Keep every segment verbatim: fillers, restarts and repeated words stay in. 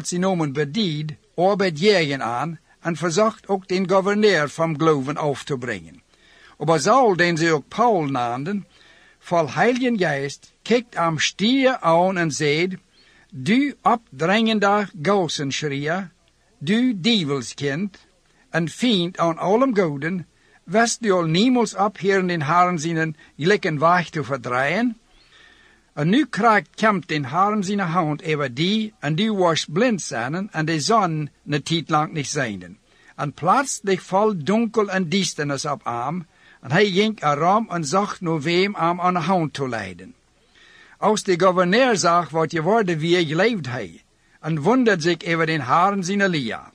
sie nomen bedied arbeidjägen aan en verzocht ook den gouverneur vom Glauben auf te brengen. Aber Saul, den sie ook Paul naamden, vol Heiligen Geist, kijkt am stier aan en zeid, du opdringender Gausenschreier, du Dievelskind, en vriend aan allem goden, west du al niemals opheren den Herren zijn gelijken weg te verdrijven? En nu krijgt komt den Herren zijn hand over die, en die was blind zijn, en de zon een tijd lang niet zijnden. En plotseling vol donker en duisternis op hem, en hij ging erom en zocht naar wem hem aan de hand te leiden. Als de gouverneur zag wat je worden wie, leefde hij, en wondert zich over den Herren zijn Elia.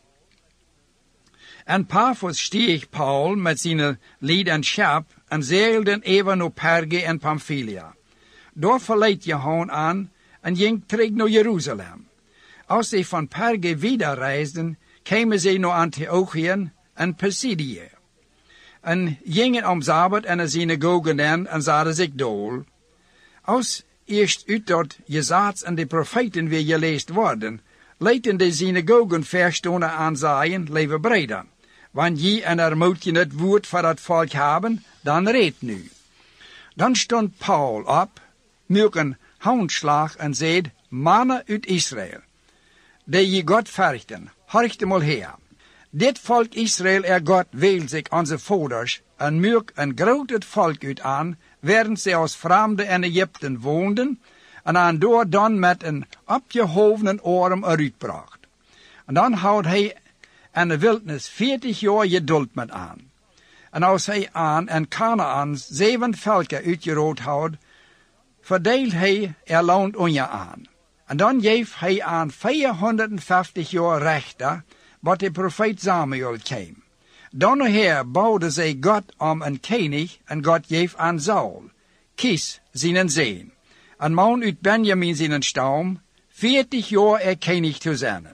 En Paphos steeg Paul met zijn lied en schap en zeilden even naar Perge en Pamphylia. Daar verliet Johan aan en ging terug naar Jeruzalem. Als ze van Perge wederreisden, kwamen ze naar Antiochië en Pisidië. En gingen om Sabbat en de synagogen in en zaten zich dool. Als eerst uit dat Jezaats en de profeten weer gelezen worden, lieten de synagogen verstonden aan zeien, leven breder. Want je en er moet je het woord voor het volk hebben, dan reed nu. Dan stond Paul op, met een houndslag en zei, mannen uit Israël, die je God verrichten, horcht mal her. Dit volk Israël er God wil zich onze vaders en murk een groot het volk uit aan, werden ze als vreemden in Egypten woonden, en aan door dan met een opgehovenen arm eruit bracht. En dan houdt hij en de wildnis veertig jaar geduld met aan. En als hij aan en Kanaan zeven volken uitgerood houdt, verdeelt hij er land onje aan. En dan geeft hij aan vierhonderdvijftig jaar rechter, wat de profeet Samuel kwam. Dan her bouwde zij God om een koning, en God geeft aan Saul, Kis zijn zeen. Een man uit Benjamin zijn stam, veertig jaar er koning te zijn.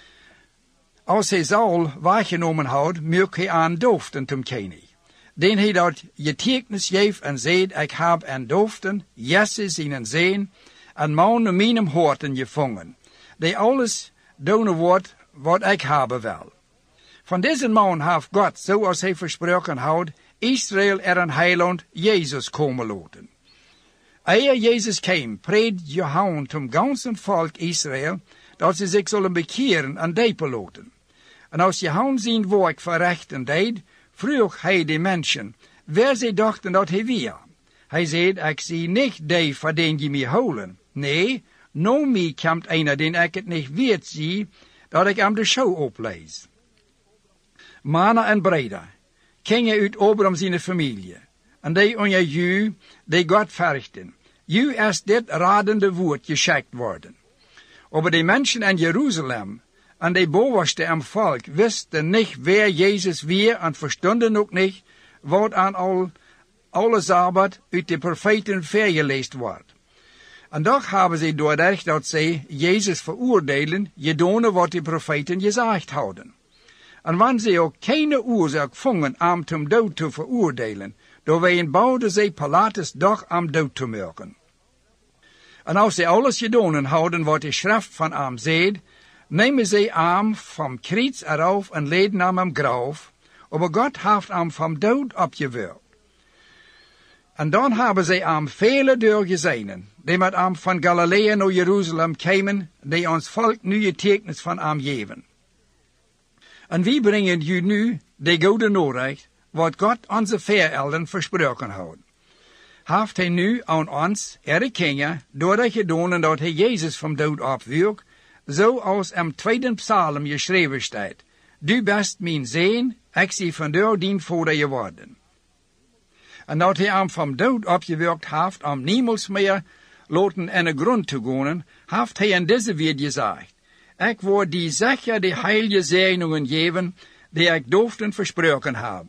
Als hij Saul waargenomen houdt, moet hij aan dooften tom koning. Den hij dat getekens geeft en zegt, ik heb aan dooften, Jesse zijn zeen, en man mijn horten gevangen, die alles doen wordt wat ik hebben wil. Van deze man heeft God, zoals hij versproken houdt, Israël er een heiland, Jezus, komen laten. Eer Jezus kwam, preed Johan tom ganzen volk Israël, dat ze zich zullen bekeren en diepen laten. En als Johan zijn werk verrechten deed, vroeg hij de mensen, waar zij dachten dat hij weer. Hij zei, ik zie niet die voor den je mij holen. Nee, no mij komt einer, den ik het niet weet zie, dat ik hem de show oplees. Mannen en breder, kingen uit Obram zijn familie, en die onder ju, die God verrichten. Ju is dit radende woord geschikt worden. Aber de mensen in Jeruzalem, en de bovenste am volk, wisten niet wer Jezus weer, en verstonden ook niet, wat aan al, alle Sabbat uit de profeten vergeleest wordt. En toch hebben ze doordat dat zij Jezus veroordelen, gedaan wat de profeten gezegd houden. En wanneer ze ook geen oorzaak vonden om hem dood te veroordelen, door wij bouwden zij Pilatus doch om dood te maken. En als ze alles gedaan houden wat de schrift van hem zegt, nemen zij hem van kruis eraf en leiden hem hem graf, aber God heeft hem van dood opgewerkt. En dan hebben zij hem vele doorgezien, die met hem van Galilea naar Jeruzalem kwamen, die ons volk nu getekens van hem geven. En wie brengen u nu de goede Nachricht, wat God onze verouderen versproken had. Heeft hij nu aan ons, er kingen, door de gedaan dat hij Jezus van dood opwierp, zoals in tweede psalm geschreven staat, du best mijn zeen, ik zie van door dien vader geworden. En dat hij hem van dood opgewerkt heeft, om niemals meer laten in de grond te gaan, heeft hij in deze weer gezegd, ik word die zeker de heilige zegeningen geven, die ik doofden versproken heb.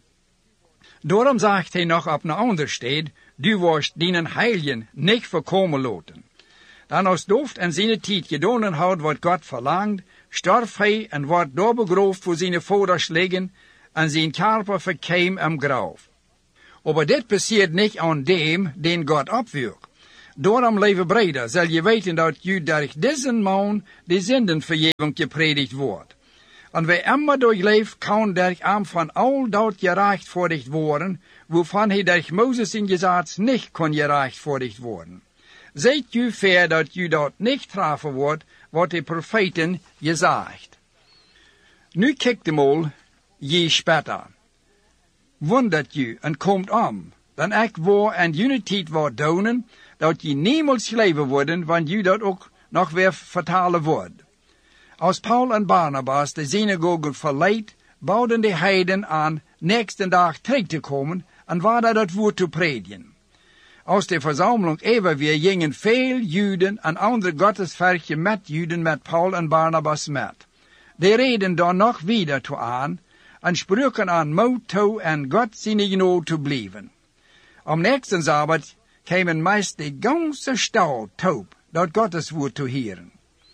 Daarom zegt hij nog op een ander sted, du was dienen heiligen niet voorkomen laten. Dan als dooft en zijn tijd gedaan had wat God verlangt, stierf hij en wordt daar begraven voor zijn vaders liggen, en zijn körper verkwam im graf. Aber dit passiert niet aan dem, den God opwierp. Daarom, lieve breder, zal je weten dat je door deze man de zindenvergeving gepredikt wordt. En wie immer durchleeft, kan durch am van al dat gerechtvaardigd worden, waarvan hij durch Moses in Gesetz niet kon gerechtvaardigd worden. Zijt u ver dat u dat niet treffen wordt, wat de profeten gezegd. Nu kijkt mal je spetter. Wondert u en komt om, dan ik waar en uniteit wordt donen, dat je niemals leven worden, want je dat ook nog weer vertalen wordt. Als Paul en Barnabas de synagoge verleid, bouwden de heiden aan nächsten dag terug te komen en waren dat woord te predigen. Als de verzameling even weer gingen veel Juden en andere gottesverken met Juden met Paul en Barnabas met. De reden dan nog wieder toe aan en spraken aan moed toe en God zijn genoeg te blijven. Am nächsten Sabbat kwamen meist de ganze stad taub, dat Gottes woord te horen.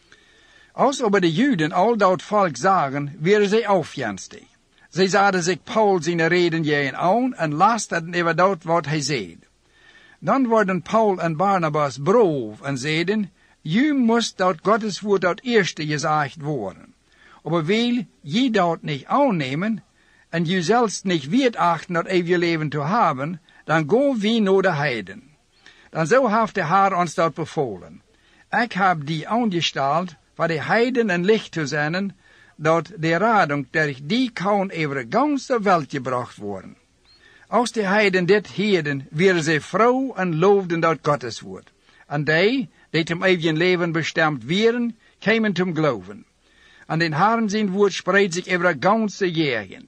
Als aber de Juden al dat volk zagen, werden zij aufjenstig. Zij zagen zich Paul zijn reden jeen aan en lasterden over dat wat hij zei. Dan worden Paul en Barnabas brood en zeiden, je moest dat Gottes woord dat eerste gezegd worden. Aber wil je dat niet aannemen en je zelfs niet weertachten dat eeuwige leven te hebben, dan gaan we naar de heiden. Dan zo heeft de Heer ons dat bevolen. Ik heb die aangesteld voor de heiden een licht te zijn, dat de radung durch die kan over de ganze welt gebracht worden. Als de heiden dit hielden, werden zij vrouw en loofden dat Gottes woord. En die, die zum eeuwigen leven bestemd werden, kwamen zum geloven. En den Herren zijn woord spreidt zich over de ganze gegend.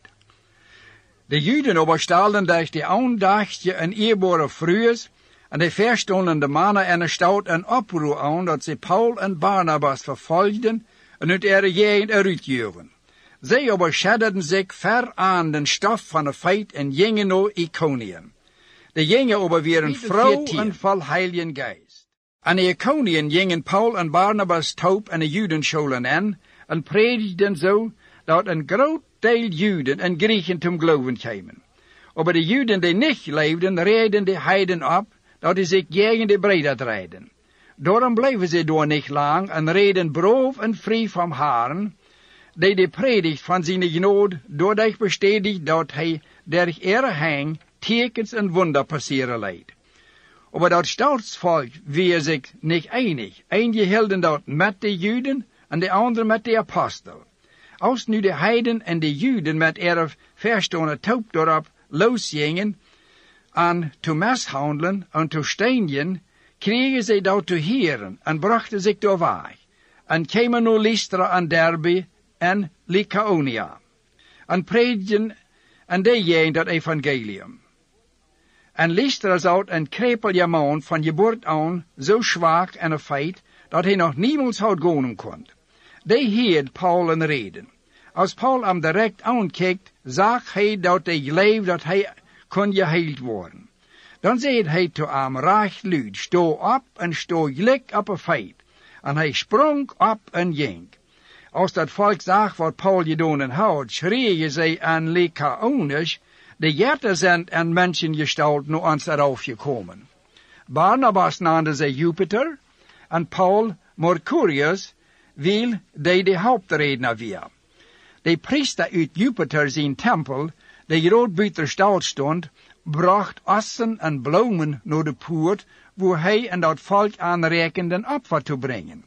De Juden aber stelden durch die aandachtje een eerbare vrouws, en de verstondende mannen en de stad een oproer aan dat ze Paul en Barnabas vervolgden en uit ihre gegend eruitjoegen. Zij aber schedderden zich ver aan den stof van de feit en gingen naar Iconium. De gingen aber waren vrouw en vol Heiligen Geist. En de Iconium gingen Paul en Barnabas taub en de Judenscholen aan en predigden zo dat een groot deel Juden en Grieken zum geloven kwamen. Aber de Juden die niet leefden, reden de heiden op, dat is zich tegen de breder rijden. Daarom bleven ze door niet lang en reden brood en vrij van haren, die de predigt van zijn genade doordat bestätigt dat hij durch ihre hang tekens en wunder passeren leidt. Aber dat staatsvolk weer zich niet einig. Einige hielden dat met de Juden en de andere met de apostel. Als nu de heiden en de Juden met ihre verstående taub daarop losgingen en te mishandelen en te stenigen, kregen zij dat te heren en brachten zich door weg. En kwamen naar Lystra en Derbe en Lycaonia. En predigden en deden dat evangelium. En Lystra zat een krepelige man van geboorte aan zo zwak en een feit, dat hij nog niemals had gaan kon. Die hield Paul een reden. Als Paul hem direct aankijkt, zag hij dat hij leefde dat hij kon geheeld worden. Dan zei hij te hem recht luid, sto op en sto gelijk op een feit. En hij sprong op en ging. Als dat volk zag wat Paul gedaan had, schreeuwen zij aan Lycaonisch, de jerten zijn en mensen gesteld naar ons eraf gekomen. Barnabas naamde zij Jupiter en Paul Mercurius, wil die de hoofdredner weer. De priester uit Jupiter zijn tempel, die groot buiten de stad stond, bracht assen en bloemen naar de poort, waar hij en dat volk aanrekenden opfer te brengen.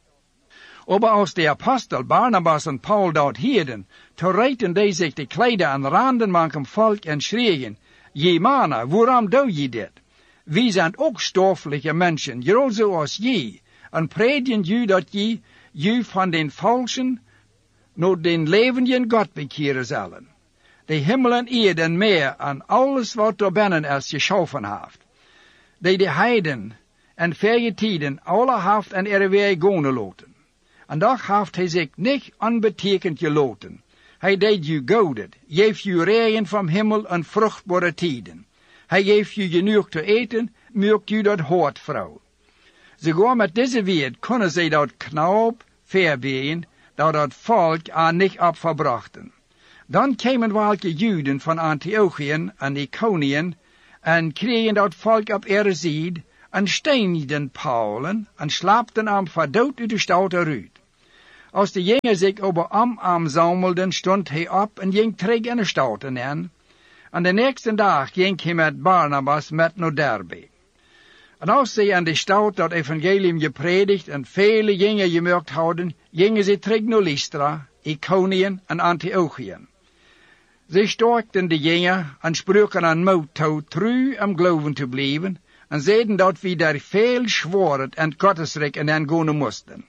Aber als de apostel Barnabas en Paul dat hielden, to reiten die zich de kleider aan randen manken volk en schreeuwen, je mannen, waarom doe je dit? Wij zijn ook stoffelijke mensen, juist zoals je, en predigen je dat je, je van den falschen, naar den levenden God bekeren zullen. De hemel en aarde en meer en alles wat er binnen is geschaffen heeft. Die de heiden en verre tijden alle heeft en er weer gaan laten. En toch heeft hij zich niet onbetekend gelaten. Hij deed je gouden, geeft je regen van hemel en vruchtbare tijden. Hij geeft je genoeg te eten, maakt je dat hart vrouw. Sogar met deze wereld kunnen zij dat knap verbeen, dat dat volk aan niet opverbrachten. Dan kwamen welke Juden van Antiochien en Iconien en kregen dat volk op ihre zijde en steinigden Paulen en slapten hem verdood uit de stad eruit. Als de jongen zich over hem aanzamelden, stond hij op en ging terug in de stad en en de nächste dag ging hij met Barnabas met naar Derbe. En als zij aan de stad dat evangelium gepredigt en vele jongen gemerkt hadden, gingen ze terug naar Lystra, Iconium en Antiochien. Ze sterkten de jongen en spraken aan moed toe trouw om geloven te blijven en zeiden dat we daar veel zwaard en Gottesrijk en dan gaan moesten.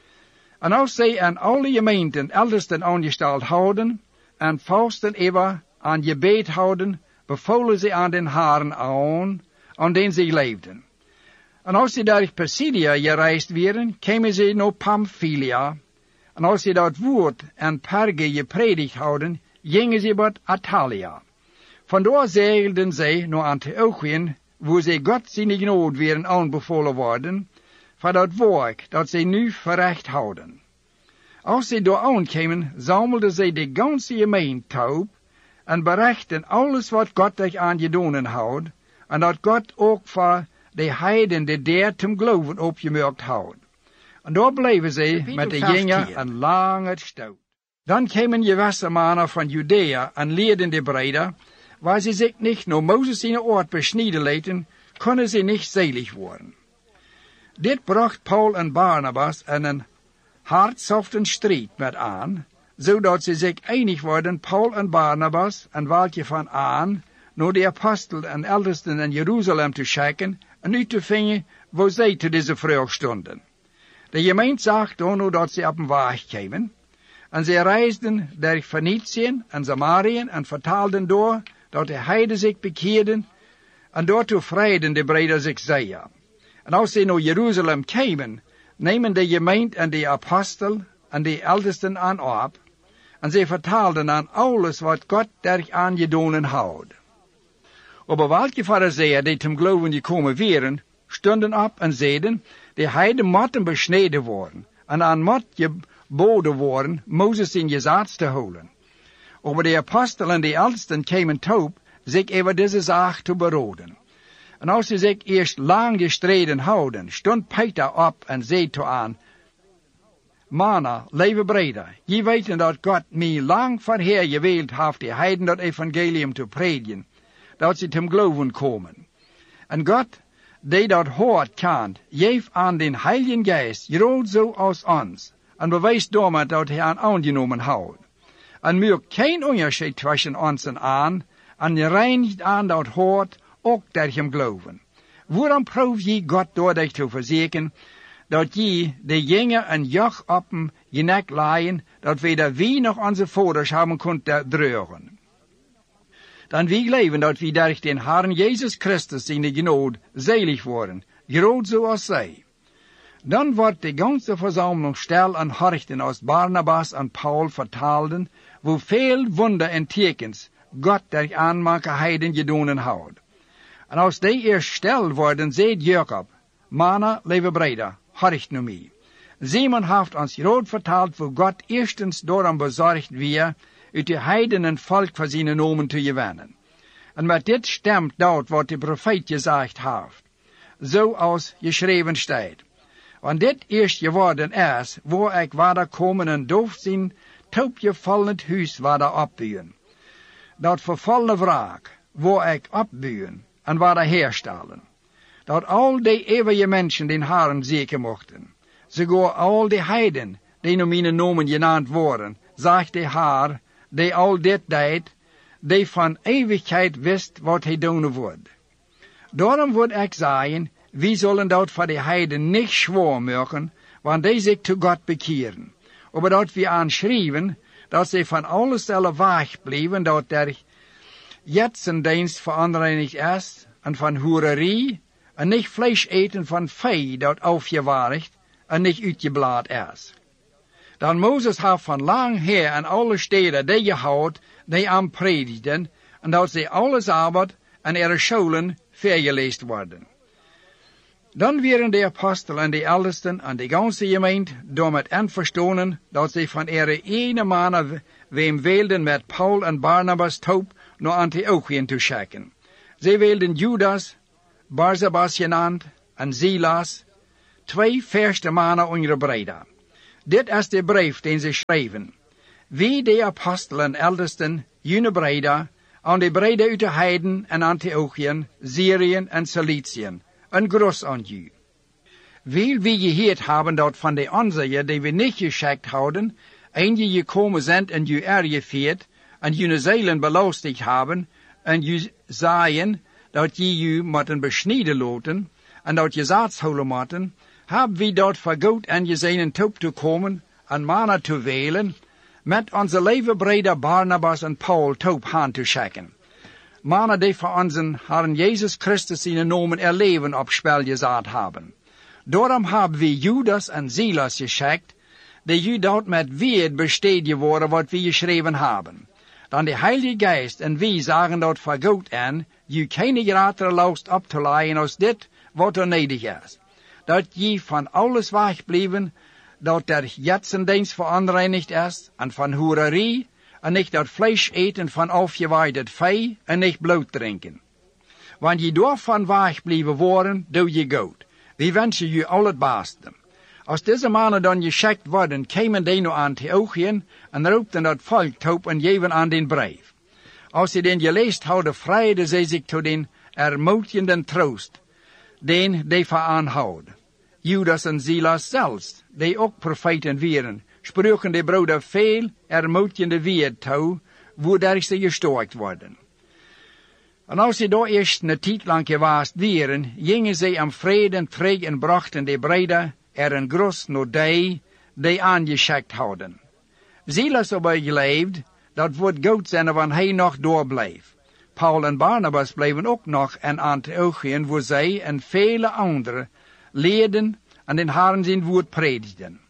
En als zij aan alle gemeenten eldersten aangesteld hadden en vasten ever aan gebed houden, bevolen ze aan den Haren aan, aan den zij leefden. En als ze door Pisidia gereisd waren, kwamen ze naar Pamphylia. En als ze dat woord en Perge gepredikt hadden, gingen ze naar Atalia. Vandaar zeilden zij naar Antiochien, waar zij God zijn genade waren aanbevolen worden, voor dat werk dat zij nu verricht houden. Als zij daar aankwamen, zamelden zij de ganse gemeente op en berichten alles wat God zich aangedaan had, en dat God ook voor de heiden de der ten geloven opgemerkt had. En daar bleven zij met de jongen een lange tijd. Dan kwamen gewisse mannen van Judea en leerden de breder, waar ze zich niet naar Mozes zijn oord besnijden lieten, konden ze niet selig worden. Dit bracht Paul en Barnabas in een hartstochtelijke strijd met aan, zodat ze zich einig worden, Paul en Barnabas en welke van aan, naar de apostelen en eldersten in Jeruzalem te schikken en uit te vinden waar zij te deze vraag stonden. De gemeente zag dan dat ze op een weg kwamen, en ze reisden door Phoenicië en Samarië en vertaalden door dat de heiden zich bekeerden, en daartoe vrijden de breder zich zeer. En als ze naar Jeruzalem kwamen, nemen de gemeente en de apostel en de eldersten aan op, en ze vertaalden aan alles wat God derg aangedaan had. Aber welke fariseeën die ten geloven gekomen waren, stonden op en zeiden, de heiden moeten besneden worden, en aan moet geboden worden, Mozes in gezag te houden. Aber de apostel en de eldersten kwamen toe, zich over deze zaak te beraden. En als ze zich eerst lang gestreden houden, stond Peter op en zei toe aan, Mannen, lieve breder, je weten dat God mij lang voorheer gewild heeft de heiden dat evangelium te predigen, dat ze ten geloven komen. En God, die dat hoort kan, geeft aan den Heiligen Geest, groot zo als ons, en bewijst daarmee dat hij aan aangenomen houdt. En maakt geen onderscheid tussen ons en aan, en reinigt aan dat hoort, ook dat hem geloven. Waarom proef je God door dich te verzekeren, dat je de jongen en joch op hem je nek laaien, dat weder wie nog onze vaders hebben kunnen dragen. Dan wie leven dat we durch den Herrn Jesus Christus in de genade selig worden, groot zoals zij. Dan wordt de ganze verzameling stil en horchten als Barnabas en Paul vertaalden, wo veel wunder en tekens God durch aanmaken heiden gedaan houdt. En als die eerst stil worden, zei Jacob, Mannen, lieve breder, horcht nu mij. Simon heeft ons groot vertaald, wo God eerstens daarom bezorgd weer, uit de heidenen volk voor zijn nomen te gewinnen. En met dit stemt dat wat de profeet gezegd heeft, zoals geschreven staat. Want dit eerst geworden is, waar ik waar komen en doof zijn, toopgevallend huis waar opbuien. Dat vervallene wraak, waar ik opbuien en waar herstellen. Dat al die eeuwige mensen den Herren zeker mochten. Sogar al die heiden, die naar mijn nomen genaamd worden, zegt de Heer, die al dit deed, die van eeuwigheid wist wat hij doen wordt. Daarom wordt ik zeggen, wie zullen dat voor de heiden niet zwaar maken, want die zich tot God bekeren. Maar dat we aanschrijven, dat ze van alles zullen wegblijven, dat er jetsendienst veranderlijk is, en van hoererie, en niet vlees eten van vee dat afgewaardigd en niet uitgeblaad is. Dan Mozes heeft van lang her en alle steden die gehouden, die aan predigden, en dat ze alles arbeid en er scholen vergeleest worden. Dan werden de apostelen en de eldersten en de ganse gemeente door met einverstonden dat ze van ere ene mannen wem wilden met Paul en Barnabas toop naar Antiochien te schikken. Ze wilden Judas, Barsabas genaamd, en Silas, twee verste mannen onder breda. Dit is de brief den ze schreven. Wie de apostelen eldersten, june breda, aan de breda uit de heiden en Antiochiën, Syrië en Ciliciën, een groet aan u. Weil we gehoord hebben dat van de onze die we niet geschickt houden, en je gekomen zijn en je ergevierd, en je zeilen belastigd hebben, en je zeiden dat je je moeten besnijden laten, en dat je zaad houden moeten, hebben we dat vergoed en je zijn top te komen, en mannen te welen, met onze levenbreder Barnabas en Paul top aan te schikken. Mannen die voor onze Herren Jezus Christus in nomen er leven op spel gezet hebben. Daarom hebben we Judas en Silas geschikt, die je dat met weet besteed worden wat we geschreven hebben. Dan de Heilige Geest en wij zagen dat vergoed en, je keine grotere last op te leiden als dit, wat er nodig is. Dat je van alles wegblijven, dat der jetsendienst veronreinigd is, en van hoererie, en niet dat vlees eten van afgeweiderd vee, en niet bloed drinken. Want je daarvan wegblijven worden, doe je goed. We wensen je al het beste. Als deze mannen dan geschikt worden, kwamen die naar Antiochiën en roepten dat volk op en geven aan den brief. Als ze den geleest hadden, vrijden zij zich tot den ermoedigenden troost, den die veraanhouden. Judas en Silas zelfs, die ook profeten waren, spraken de broeder veel ermoedigende woord toe, waardoor ze gesterkt worden. En als ze daar eerst een tijd lang gewaast waren, gingen zij aan vrede terug en brachten de breder er een gros naar die, die aangeschikt hadden. Silas erbij geleefd, dat wordt goed zijn wanneer hij nog doorbleef. Paul en Barnabas bleven ook nog in Antiochiën, waar zij en vele anderen leerden en den Herren zijn woord predigden.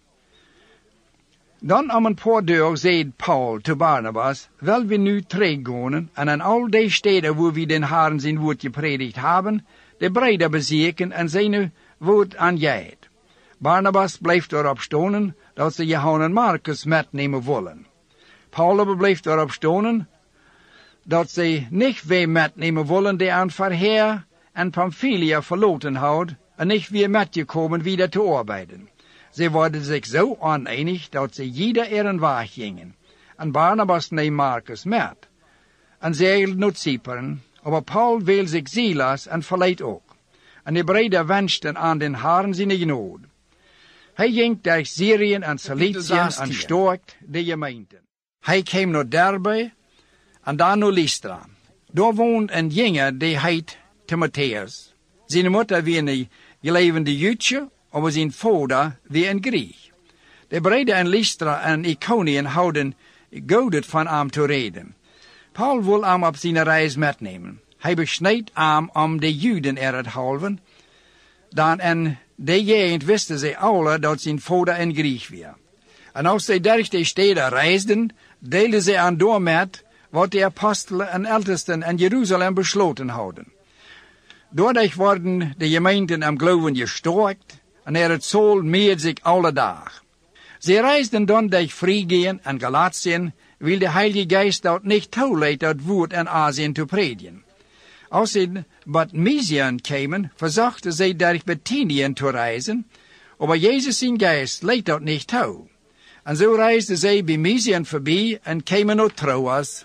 Dan om een paar dagen zei Paul te Barnabas, wil we nu teruggaan en aan al die steden waar we den Herren zijn woord gepredikt hebben, de breder bezieken en zijn woord aangeven. Barnabas bleef erop stonen dat ze Johannes en Marcus metnemen willen. Paul bleef erop stonen dat ze niet weer metnemen willen die aan Verheer en Pamphylia verloten houden en niet weer metgekomen wieder te arbeiden. Ze worden zich zo oneinig dat ze jeder er een weg gingen. En Barnabas neemt Marcus met. En zeilden naar Cypern, maar Paul wil zich Silas en verleidt ook. En de breder wensten aan den Herren zijn genade. Hij ging door Syrië en Ciliciën en sterkt de gemeenten. Hij kwam naar Derbe en dan naar Lystra. Daar woont een jongen die heet Timotheus. Zijn moeder was een gelevende Joodje, maar zijn vader was een Griek. De breder en Lystra en Iconium houden godet van hem te reden. Paul wil hem op zijn reis metnemen. Hij besnijdt hem om de Joden er te houden. Dan en de gegend wisten ze alle dat zijn vader een Griek was. En als ze door de steden reisden, deelden ze aan door met wat de apostelen en ältesten in Jeruzalem besloten hadden. Doordat worden de gemeenten am geloven gesterkt en er het zool meer zich alle dag. Ze reisden dan door Frygien en Galatien, wil de Heilige Geest dat niet toelaat dat woord in Azië te predigen. Als ze bij Mysiën kwamen, verzochten ze door Bethynien te reizen, maar Jezus zijn Geest leidt dat niet toe. En zo reisden ze bij Mysiën voorbij en kwamen naar Troas.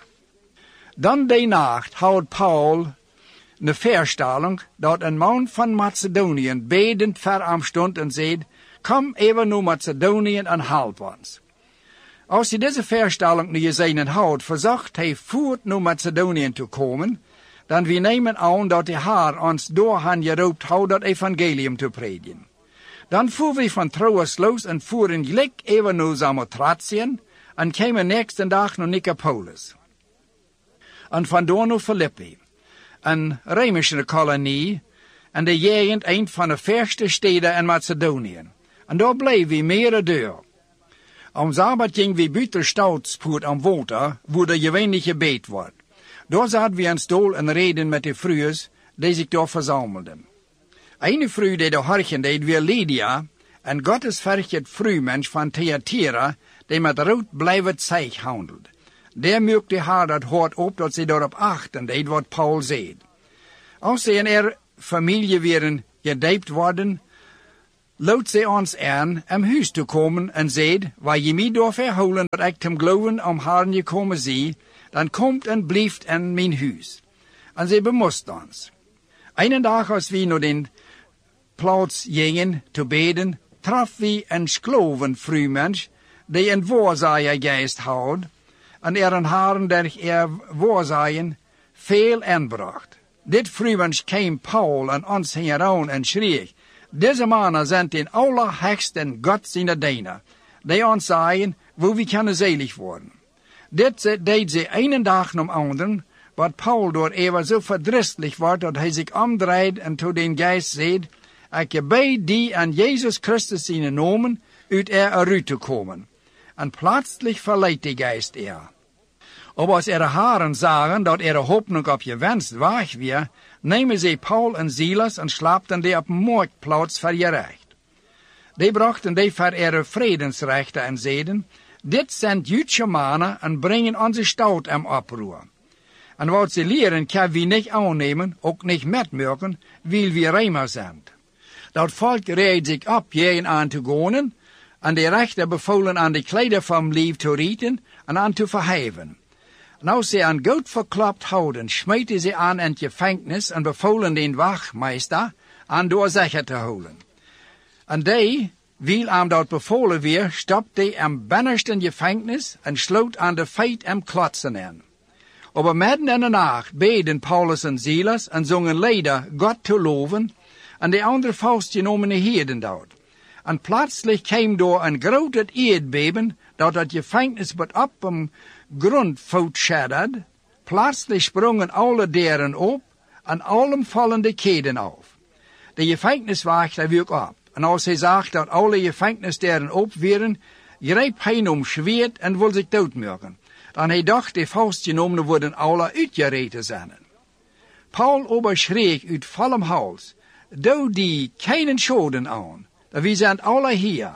Dan die nacht houdt Paul een verstelling dat een man van Macedonië bedend voor hem stond en zei, kom even naar Macedonië en help ons. Als hij deze verstelling nu gezien houdt, verzocht hij voort naar Macedonië te komen, dan we nemen aan dat de Heer ons door hen geroepen houdt dat evangelium te predigen. Dan voeren we van Troas los en voeren gelijk even naar Samothracien en kwamen nächsten dag naar Nicopolis. En vandoor naar Philippi, een Römische kolonie, en de gegend een van de verste steden in Macedonië. En daar bleven we meerdere deur. Am Sabbat gingen we buiten Stoutspoort am water, waar de gewöhnlich gebed wordt. Daar zaten we aan stoel en reden met de vrouwen die zich daar verzamelden. Een vrouw die de harken deed weer Lydia, en Gottes verget vrouwmens van Thyatira, die met rood blijvend zeeg handelt. Der merkte haar dat hart op dat ze daarop achten deed wat Paul zei. Als ze in er familie waren gedijpt worden, loodt zij ons aan om huis te komen en zegt, waar je mij door verholen dat ik ten geloven om haar gekomen zie, dan komt en blijft in mijn huis. En zij bemoest ons. Einen dag als we naar den plaats gingen te beden, traf we een skloven vrouwmens, die een waarzaaiergeest had, en er een haren der er waarzaaien veel aanbracht. Dit vrouwmens kwam Paul en ons heen aan en schreef, deze mannen zijn den allerhoogsten God zijn diener, die ons zeggen, hoe we kunnen zelig worden. Dit deed ze een dag na anderen, wat Paul door even zo verdrietig wordt, dat hij zich omdraait en tot den geest zegt, ik gebed die aan Jezus Christus zijn nomen, uit er eruit te komen. En plötzlich verleidt de geest er. Ob als ihre haren zagen, dat ihre hoopnung op je wenst waag weer, nemen ze Paul en Silas en slaapten die op een marktplaats voor je recht. Die brachten die voor ihre vredensrechten en zeiden, dit zijn Joodse mannen en brengen onze stad in oproer. En wat ze leren kan we niet aannemen, ook niet metmerken, wil we Römer zijn. Dat volk reed zich op jeen aan te gaan, en de rechter bevolen aan de kleider van lief te rieten en aan te verheven. En als ze aan goed verklapt houden, smeten ze aan in het gevangenis en bevolen den wachtmeester aan doorzeker te houden. En die, wil aan dat bevolen weer, stopte am binnenste gevangenis en sloot aan de feit am klotsen in. Aber midden in de nacht beden Paulus en Silas en zongen lieder God te loven, en de andere vastgenommene hielden dat. En plötzlich kwam door een groot aardbeben, dat het gevangenis werd op een grondvoet schadderd. Plötzlich sprongen alle deuren op, en allen vallen de keden af. De gevangeniswachter wierp op, en als hij zag dat alle gevangenisdeuren op waren, greep hij om zwaard en wilde zich doodmaken. Dan hij dacht, de vastgenommenen worden alle uitgereten zijn. Paul overschreek uit vollem hals, doe die keinen schoden aan, we zijn alle hier.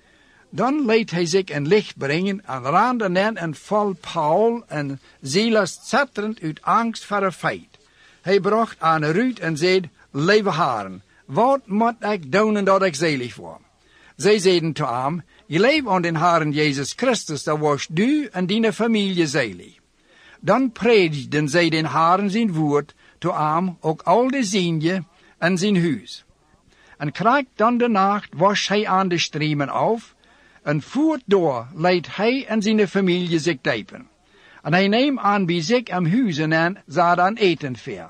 Dan liet hij zich een licht brengen en rande nen en val Paul en Silas zatterend uit angst voor een feit. Hij bracht aan een ruut en zei, lieve haren, wat moet ik doen dat ik zelig word? Zij zeiden te hem, je leeft aan den Herren Jezus Christus, dan was du en die familie zelig. Dan predigden zij den Herren zijn woord te hem, ook al de zienje en zijn huis. En krijgt dan de nacht, was hij aan de striemen af, en voert door leidt hij en zijn familie zich diepen. En hij neemt aan bij zich am huizen en zat aan eten ver.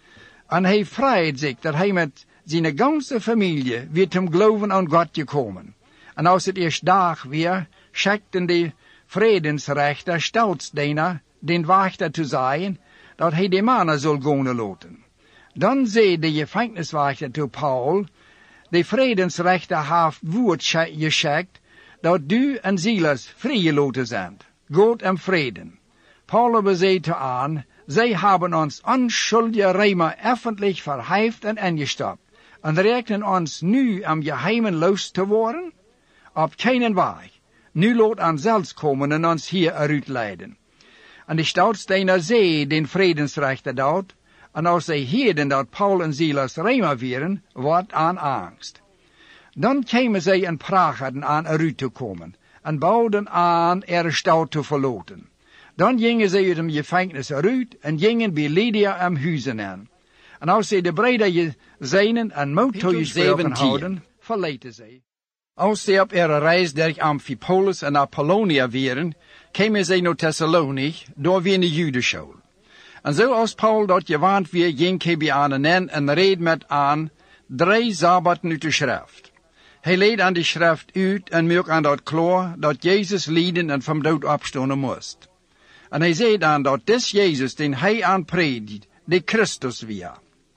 En hij vreit zich dat hij met zijn ganze familie weer zum geloven aan God gekomen. En als het eerst dag weer, schickten de vredensrechter staatsdiener den wachter te zeggen, dat hij de mannen zal gaan laten. Dan zei de gevangeniswachter te Paul, de vredensrechter heeft woord geschikt, dat du en Silas vrijgelaten zijn. God en vreden. Paul zei te aan, zij hebben ons onschuldige Römer öffentlich verheft en ingestapt, en rekenen ons nu am geheimen los te worden? Op keinen weg. Nu laat ons zelfs komen en ons hier eruit leiden. En de staatsdiener zei den vredensrechter dat, en als zij hielden dat Paul en Silas Römer waren, wordt aan angst. Dan kwamen zij en pragen aan eruit te komen, en bouwden aan er stad te verlaten. Dan gingen zij uit de gevangenis eruit en gingen bij Lydia am huizen aan. En als zij de breder zijnen en moed toegesproken hadden, verlieten zij. Als zij op ihre reis der Amphipolis en Apollonia waren, kwamen zij naar Thessalonich, door wie in de Judenschool. En zoals Paul dat gewand weer, ging hij bij aan en reed met aan drie sabbaten uit de schrift. Hij leed aan de schrift uit en maakte aan dat klaar dat Jezus lijden en van dood opstaan moest. En hij zei dan dat des Jezus, den hij aanpredikt, de Christus weer.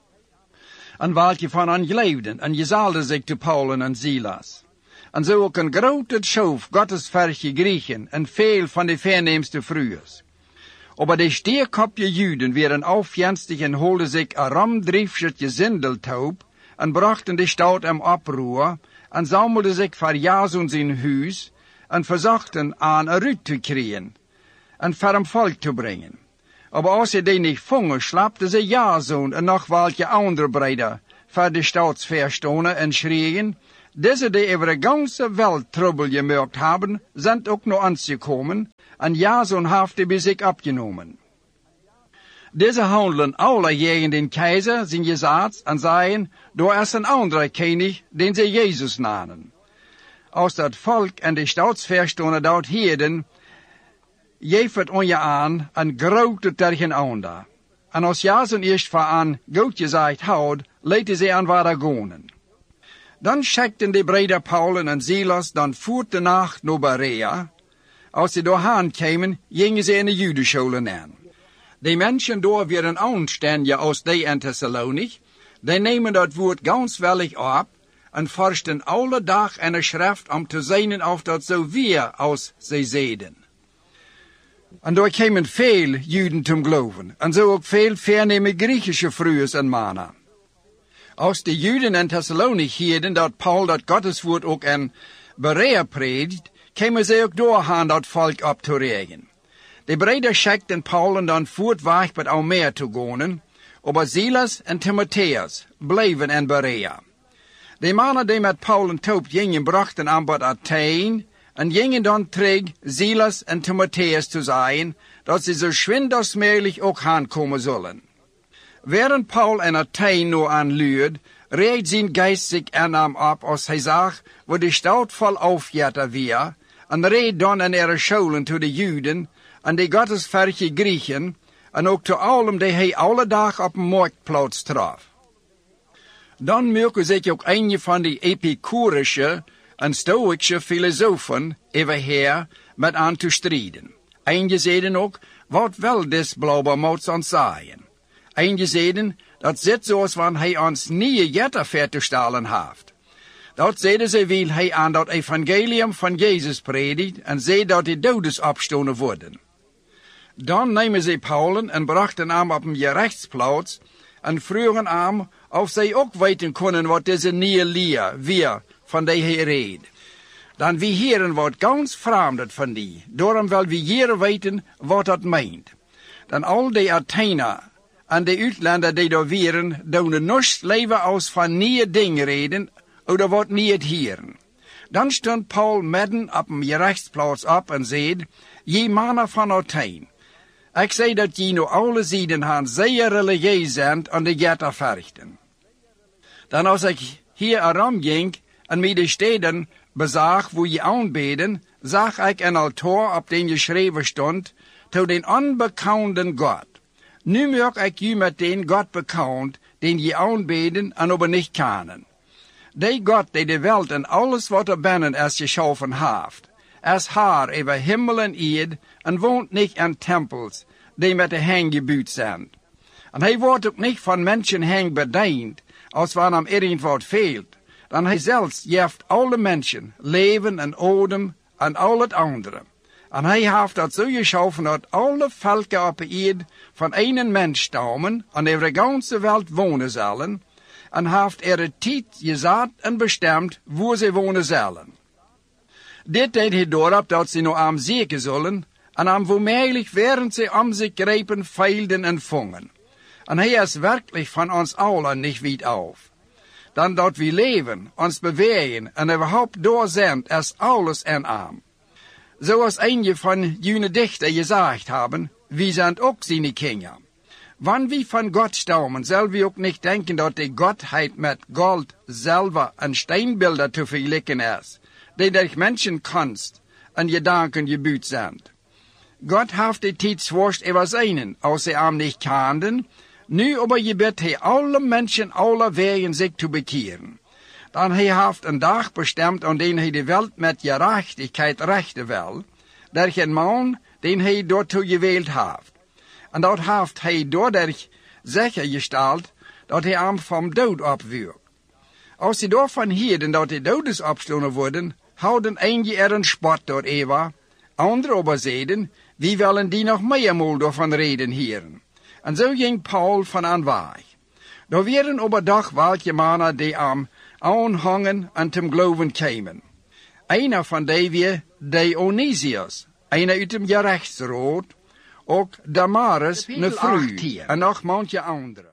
En welke van hen geloofden en gezalde zich te Paul en Silas. En zo ook een grote schoof gottesverge Griechen en veel van de verneemste vrouwers. Aber de stierkopje Juden werden aufjenstig en holden zich een ramdriefscht gezindeltaub en brachten de stad in oproer en zammelden zich voor Jason zijn huis en verzochten aan eruit te krijgen en voor hem volk te brengen. Aber als ze die niet vongen, slapten ze Jason en nog welke andere breder voor de staatsverstående en schreeuwen, deze die over de ganze Welt Trouble gemaakt hebben, zijn ook nog aangekomen, en Jason heeft die bij zich opgenomen. Deze handelen alle tegen den keizer zijn gezet en zeiden, door is een andere koning, den ze Jezus namen. Als dat volk en de staatsverstående dat hielden, geeft het on je aan en groot het tegenander. En als Jason eerst voor aan goed gezegd houdt, leidde ze aan waar gaan. Dan schikten de breder Paulus en Silas dan voort de nacht naar Berea. Als ze doorheen kwamen, gingen ze in de Judenscholen aan. De mensen door werden aanständiger als die in Thessalonich. Die nemen dat woord ganz wellig op en forsten alle dag in de schrift om te zien of dat zo weer als ze zeiden. En daar kwamen veel Juden zum geloven, en zo ook veel verneme Griechische vrouwen en mannen. Als de Juden in Thessalonich hielden dat Paul dat Gotteswoord ook in Berea predikt, kwamen ze ook doorgaan dat volk op te regen. De breder schikten Paul en dan voortweg met al meer te gaan, maar Silas en Timotheus bleven in Berea. De mannen die met Paul en Toop gingen brachten aan bad Athene, en gingen dan terug Silas en Timotheus te zeggen, dat ze zo schwind als mogelijk ook aankomen zullen. Während Paul en Athene nu aanluurt, reed zijn geest zich en hem op als hij zag, waar de stad vol aufjetter weer, en reed dan in ihre scholen to de Juden, en de gottesverge Griechen, en ook te allem die hij alle dag op een marktplaats traf. Dan merken zich ook een van die epicurische en stoïsche filosofen overheer met aan te strijden. Eén zeiden ook, wat wel des blauwe moet ons zeggen. Eén zeiden, dat zit zoals wanneer hij ons nieuwe jetter ver te stellen heeft. Dat zeiden ze wil hij aan dat evangelium van Jezus predikt en zei dat de doden opstonden worden. Dan nemen ze Paulus en brachten hem op een gerechtsplaats en vroegen hem of zij ook weten kunnen wat deze nieuwe leer weer van die hij reed. Dan wie heren wordt ganz vreemd van die, daarom wil we hier weten wat dat meent. Dan al die Athener en de uitlander die daar waren, doen niets leven als van nieuwe dingen reden, of wat niet hieren. Dan stond Paul midden op een gerechtsplaats op en zei, je mannen van Athene, ik zei dat je nu alle zijden gaan zeer religieus zijn en de jetter verrichten. Dan als ik hier erom ging en mij de steden bezag waar je aanbeden, zag ik een altaar op den geschreven stond, tot den onbekenden God. Nu merk ik je met den God bekend, den je aanbeden en aber niet kennen. Die God die de wereld en alles wat er binnen is geschaffen heeft, is haar over himmel en aarde en woont niet in tempels, die met de hand gebouwd zijn. En hij wordt ook niet van mensen heen bediend, als wanneer hem irgendwat veelt. Dan hij zelfs geeft alle mensen leven en odem en al het andere. En hij heeft dat zo geschaffen dat alle volken op de aarde van één mens stammen en over de ganze wereld wonen zullen. En heeft er de tijd gezet en bestemd waar ze wonen zullen. Dit deed hij doorop dat ze nu aan zeker zullen en aan voormiddag während ze om zich grepen, veilden en vongen. En hij is werkelijk van ons allen niet weit af. Dan dat we leven, ons bewegen en überhaupt door zijn, is alles en aan. Zoals een van jene dichter gezegd hebben, we zijn ook zijn kinderen. Wanneer we van God stammen, zullen we ook niet denken dat de Godheid met goud, zilver en steenbeelden te vergelijken is, die durch mensenkunst en gedanken gebouwd zijn. God heeft de tijd zwaarst over zijnen, als ze hem niet kenden. Nu aber gebet hij alle mensen aller wegen zich te bekeren. Dan hij heeft een dag bestemd aan den hij de wereld met gerechtigheid rechten wil, door een man den hij daartoe gewild heeft. En dat heeft hij doordat zekergesteld dat hij hem van dood opwierp. Als ze daarvan hielden dat de doden opstonden worden, houden eentje er een spot door Eva, anderen aber zeiden, wie willen die nog meermaal daarvan reden hieren. En zo ging Paul van aan weg. Er waren op een dag welke mannen die am aanhangen en ten geloven kwamen. Einer van die weer Dionysius, einer uit dem gerechtsraad, ook Damaris, een vrouw, en nog manche andere.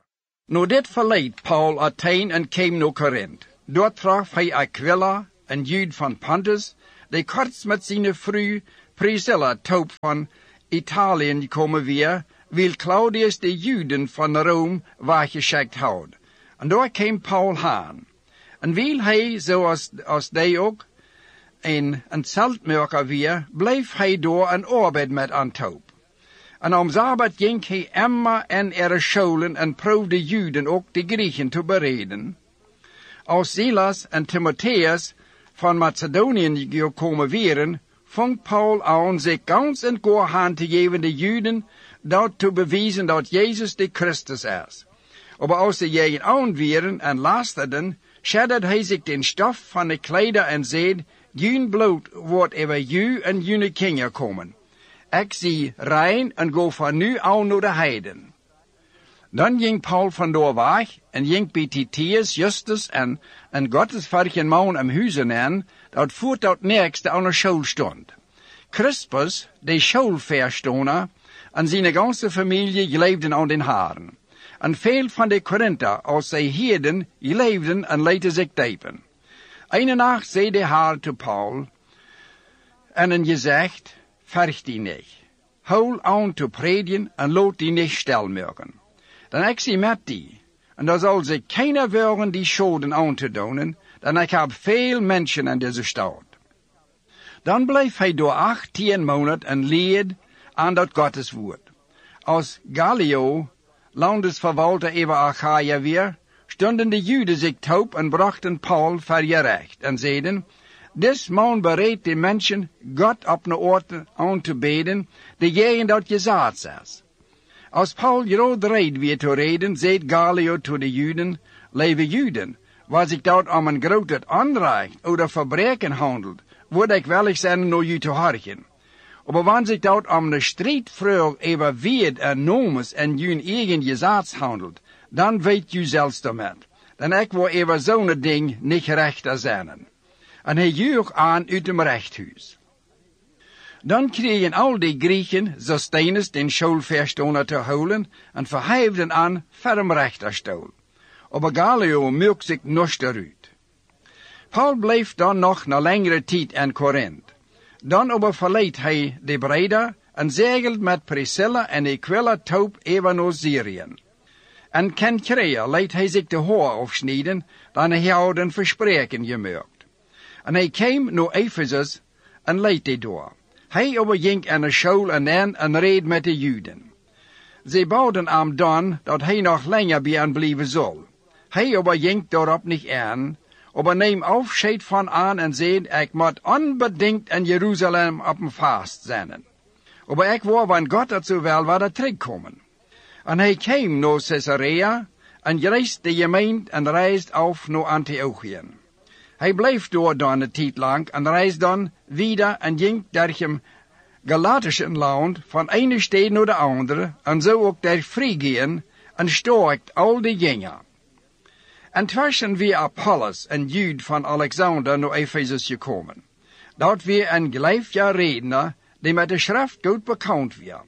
Nu dit verleed Paul Athene en kwam naar Korint. Dort traf hij Aquila, een Jood van Pontus, die kort met zijn vrouw Priscilla top van Italië gekomen weer, wil Claudius de Juden van Rome weggeschikt had. En daar kwam Paul aan. En wil hij, zoals als die ook, een, een zeltmerker weer, bleef hij door een arbeid met aan top. En om Sabbat ging hij immer en er scholen en proefde Juden ook de Griechen te bereden. Als Silas en Timotheus van Macedonië gekomen waren, vond Paul aan zich gans en goor hand te geven de Juden, dat te bewijzen dat Jezus de Christus is. Maar als ze jegen aan waren en lasterden, schedderde hij zich den stof van de kleider en zei, Jun bloed wordt over ju en june kingen komen. Ik zie rein en go van nu aan naar de heiden. Dan ging Paul vandoor weg en ging bij Titius, Justus en een gottesvarken man am huizen aan, dat voert dat nergste aan de school stond. Crispus, de schoolverstoner, en zijn ganze familie leefden aan den haren. En veel van de Korinther, als zij hierden, leefden en lieten zich diepen. Eine nacht zei de Heer te Paul, en een gezegd, verg die niet. Hou aan te predigen en laat die niet stilmerken. Dan ik zie met die, en daar zal zich keiner worden die schoden aan te doen, dan ik heb veel mensen in deze stad. Dan bleef hij door achttien maanden en leed aan dat Gottes woord. Als Gallio, landesverwalter over Achaia weer, stonden de Juden zich taub en brachten Paul voor je recht en zeiden, Dis man bereidt de mensen God op een oort aan te beden, de jegen dat gezaad is. Als Paul groot reed weer te reden, zei Gallio to de Juden, Lieve Juden, was ik dat om een groot aanrecht of verbreken handelt, word ik wellicht zijn naar u te horchen. Maar wanneer zich dat om de strijdvraag over weet en noemes en jun eigen gezaad handelt, dan weet u zelfs daarmet. Dan ik wil over zo'n ding niet rechter zijn. En hij joeg aan uit hem rechthuis. Dan kregen al die Griechen Sosthenes den schoolverstoner te houden en verheefden aan voor hem rechterstoel. Maar Gallio merkt zich nog eruit. Paul bleef dan nog na langere tijd in Korint. Dan aber verleed hij de Breda en zegelt met Priscilla en Aquila top even naar Syrië. En Kenkrea liet hij zich de haar afsnijden, dan hij had een verspreken gemaakt. En hij kwam naar Ephesus en leed die door. Hij aber ging aan de school en aan en reed met de Juden. Ze bouwden hem dan dat hij nog langer bij hen blijven zal. Hij aber ging daarop niet aan, aber neem afscheid van aan en zei, ik moet onbedingt in Jeruzalem op een vast zijn. Aber ik wou, wanneer God het zo wel waar terugkomen. En hij kwam naar Caesarea en reisde de gemeente en reisde af naar Antiochië. Hij bleef door dan een tijd lang en reisde dan wieder en ging door het Galatische land van ene stad naar de andere en zo ook door Frigien en sterkt al die dingen. En tussen wie Apollos, een Jood van Alexander, naar Ephesus gekomen. Dat weer een gelijfjaar redner, die met de schrift goed bekend weer.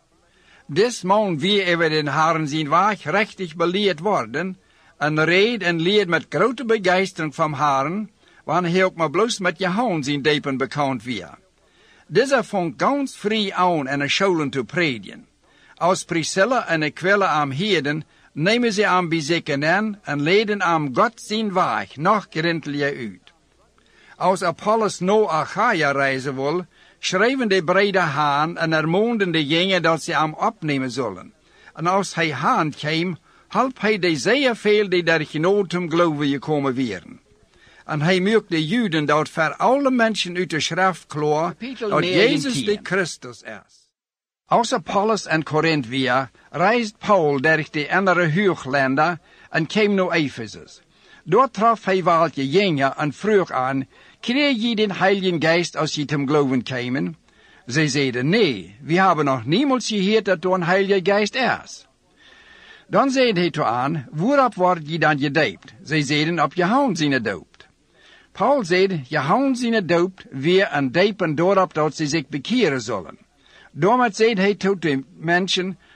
Dis man wie over den Herren zijn weg rechtig beleerd worden, en reed en leert met grote begeistering van Herren, wanneer hij ook maar bloos met Johannes zijn depen bekend weer. Deze vond ganz vrij aan en een scholen te predigen. Als Priscilla en Aquila am heden, nemen ze aan bij zich aan en leden aan God zijn weg nog grintelier uit. Als Apollos naar Achaia reizen wil, schreven de brede haan en ermoonden de jongen dat ze hem opnemen zullen. En als hij haan kwam, hielp hij de zeer veel die daar genoot om geloven gekomen waren. En hij maakte de Juden dat voor alle mensen uit de schrift klaar dat Jezus de Christus is. Als Apollos en Korint weer, reisde Paul door de andere hooglanden en kwam naar Ephesus. Dort traf hij welke jongen en vroeg aan, kreeg je den Heiligen Geist als je hem geloven kwamen? Zij zeiden, nee, we hebben nog niemals gehoord dat er een Heilige Geist is. Dan zei hij toe aan, waarop word je dan gedoopt? Zij zeiden, op Johannes zijn doopt. Paul zei, Johannes zijn doopt, weer een diepen doorop dat ze zich bekeren zullen. Daarmee zei hij tot de mensen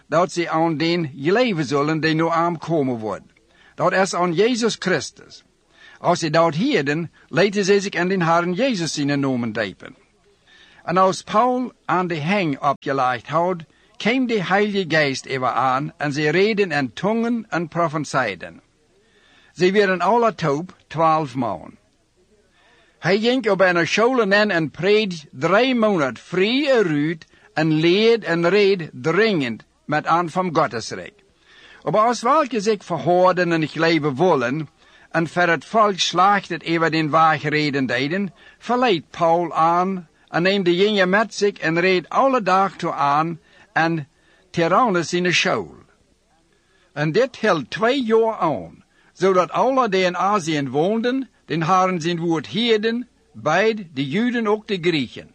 dat ze aan den geloven zullen die nu aankomen wordt. Dat is aan Jezus Christus. Als ze dat hielden, lieten ze zich aan den Herren Jezus zijn nomen diepen. En als Paul aan de heng opgelegd had, kwam de Heilige Geest even aan en ze reden in tongen en profezeiden. Ze werden alle taub, twaalf man. Hij ging op een scholen in en preed drie maanden vrij eruit en leed en reed dringend met aan van Gottesrijk. Maar als welke zich verhoorden en geloven willen, en voor het volk slaagt het even den weg reden deden, verleidt Paul aan en neemt de jongen met zich en reed alle dag toe aan en Tyrannus in de school. En dit hield twee jaar aan, zodat alle die in Azië woonden, den Herren zijn woord hielden, beid de Juden ook de Grieken.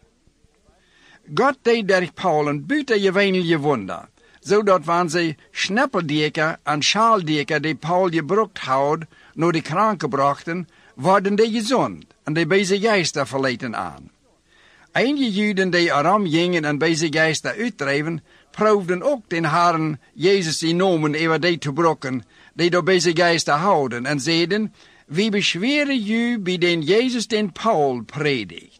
God deed durch Paul een buitengewoonlijke wonder, zodat wanneer ze schneppeldeker en schaaldeker die Paul gebruikt had, naar de kranken brachten, worden die gezond en de deze geesten verleten aan. Einige Juden die erom gingen en deze geesten uitdreven, proefden ook den Herren Jezus in nomen even die te brokken, die door deze geesten houden, en zeiden, wie beschweren u bij den Jezus den Paul predikt?